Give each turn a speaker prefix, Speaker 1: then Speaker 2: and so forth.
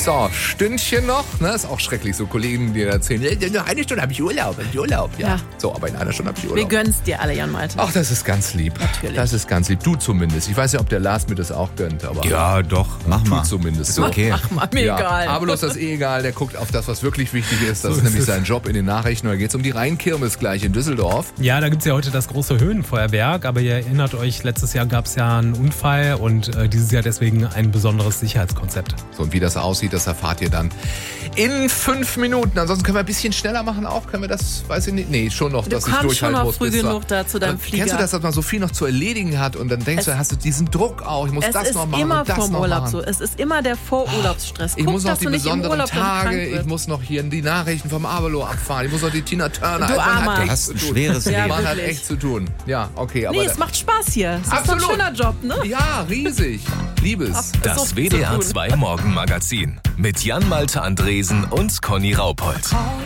Speaker 1: So, Stündchen noch, ne? Ist auch schrecklich, so Kollegen, die erzählen, nur eine Stunde habe ich Urlaub, Ja. So, aber in einer Stunde habe ich Urlaub.
Speaker 2: Wir gönnen's dir alle, Jan Malte.
Speaker 1: Ach, das ist ganz lieb.
Speaker 2: Natürlich.
Speaker 1: Das ist ganz lieb. Du zumindest. Ich weiß ja, ob der Lars mir das auch gönnt, aber
Speaker 3: Ja, doch, mach
Speaker 1: du
Speaker 3: mal.
Speaker 1: zumindest. So.
Speaker 3: Okay.
Speaker 2: Ach, mir egal.
Speaker 1: Aber bloß das egal, der guckt auf das, was wirklich wichtig ist. Das ist nämlich sein Job in den Nachrichten. Da geht es um die Rheinkirmes gleich in Düsseldorf.
Speaker 4: Ja, da gibt es ja heute das große Höhenfeuerwerk, aber ihr erinnert euch, letztes Jahr gab es ja einen Unfall und dieses Jahr deswegen ein besonderes Sicherheitskonzept.
Speaker 1: So, und wie das aussieht, das erfahrt ihr dann in 5 Minuten. Ansonsten können wir ein bisschen schneller machen auch. Können wir das, weiß ich nicht. Nee, schon noch, dass ich
Speaker 2: Du kommst schon
Speaker 1: durchhalten
Speaker 2: noch
Speaker 1: muss.
Speaker 2: früh
Speaker 1: bis
Speaker 2: genug da zu deinem Flieger.
Speaker 1: Kennst du das, dass man so viel noch zu erledigen hat und dann denkst du, hast du diesen Druck auch, ich muss das noch machen und das
Speaker 2: Es ist immer
Speaker 1: noch
Speaker 2: vom Urlaub
Speaker 1: machen.
Speaker 2: so. Es ist immer der Vorurlaubsstress.
Speaker 1: Ich muss noch
Speaker 2: dass
Speaker 1: die
Speaker 2: du nicht im
Speaker 1: besonderen
Speaker 2: Urlaub dann
Speaker 1: Tage,
Speaker 2: krank
Speaker 1: ich
Speaker 2: wirst.
Speaker 1: muss noch hier die Nachrichten vom Abelo abfahren, ich muss noch die Tina Turner.
Speaker 2: Du
Speaker 1: Man hat
Speaker 2: Armer.
Speaker 1: echt
Speaker 3: Du hast
Speaker 1: zu
Speaker 3: ein
Speaker 1: tun.
Speaker 3: schweres
Speaker 2: Ja,
Speaker 3: Leben.
Speaker 1: Man hat
Speaker 2: wirklich.
Speaker 1: echt zu tun. Ja, okay. Aber
Speaker 2: Nee, es macht Spaß hier. Es ist
Speaker 1: Absolut.
Speaker 2: so ein schöner Job, ne?
Speaker 1: ja, riesig. Liebes.
Speaker 5: Das WDR 2 Morgenmagazin mit Jan Malte Andresen und Conny Raupold.